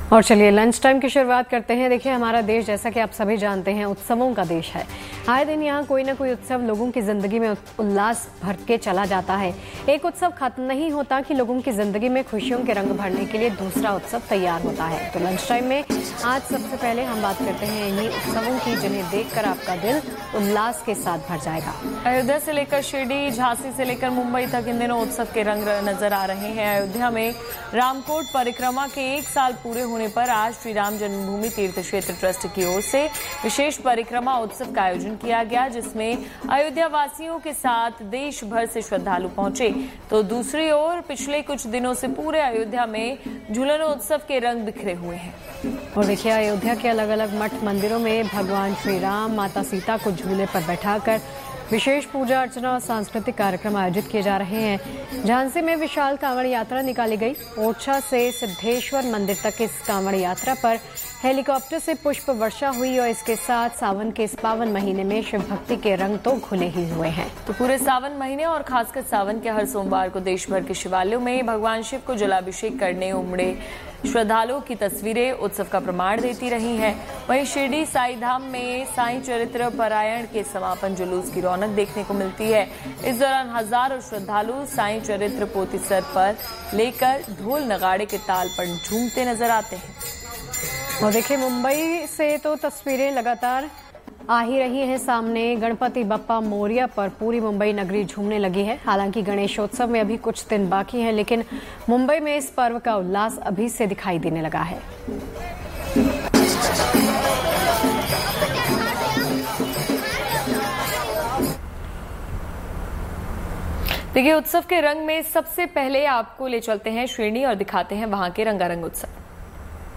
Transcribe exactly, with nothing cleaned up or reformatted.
और चलिए lunch time की शुरुआत करते हैं। देखिए, हमारा देश जैसा कि आप सभी जानते हैं उत्सवों का देश है। आए दिन यहाँ कोई ना कोई उत्सव लोगों की जिंदगी में उल्लास भर के चला जाता है। एक उत्सव खत्म नहीं होता कि लोगों की जिंदगी में खुशियों के रंग भरने के लिए दूसरा उत्सव तैयार होता है। तो लंच टाइम में आज सबसे पहले हम बात करते हैं इन्हीं उत्सवों की, जिन्हें देखकर आपका दिल उल्लास के साथ भर जाएगा। अयोध्या से लेकर शिरडी, झांसी से लेकर मुंबई तक इन दिनों उत्सव के रंग नजर आ रहे हैं। अयोध्या में रामकोट परिक्रमा के एक साल पूरे होने पर आज श्री राम जन्मभूमि तीर्थ क्षेत्र ट्रस्ट की ओर से विशेष परिक्रमा उत्सव का आयोजन किया गया, जिसमें अयोध्या वासियों के साथ देश भर से श्रद्धालु पहुंचे। तो दूसरी ओर पिछले कुछ दिनों से पूरे अयोध्या में झूलनोत्सव के रंग बिखरे हुए हैं। और देखिए, अयोध्या के अलग अलग मठ मंदिरों में भगवान श्री राम, माता सीता को झूले पर बैठाकर विशेष पूजा अर्चना और सांस्कृतिक कार्यक्रम आयोजित किए जा रहे हैं। झांसी में विशाल कांवड़ यात्रा निकाली गई। ओरछा से सिद्धेश्वर मंदिर तक इस कांवड़ यात्रा पर हेलीकॉप्टर से पुष्प वर्षा हुई और इसके साथ सावन के इस पावन महीने में शिव भक्ति के रंग तो घुले ही हुए हैं। तो पूरे सावन महीने और खासकर सावन के हर सोमवार को देश भर के शिवालयों में भगवान शिव को जलाभिषेक करने उमड़े श्रद्धालुओं की तस्वीरें उत्सव का प्रमाण देती रही हैं। वहीं शिरडी साई धाम में साईं चरित्र पारायण के समापन जुलूस की रौनक देखने को मिलती है। इस दौरान हजारों श्रद्धालु साईं चरित्र पोथी सर पर लेकर ढोल नगाड़े के ताल पर झूमते नजर आते हैं। और देखिए, मुंबई से तो तस्वीरें लगातार आ ही रही हैं सामने। गणपति बप्पा मोरिया पर पूरी मुंबई नगरी झूमने लगी है। हालांकि गणेशोत्सव में अभी कुछ दिन बाकी हैं, लेकिन मुंबई में इस पर्व का उल्लास अभी से दिखाई देने लगा है। देखिए, उत्सव के रंग में सबसे पहले आपको ले चलते हैं श्रेणी और दिखाते हैं वहां के रंगारंग उत्सव।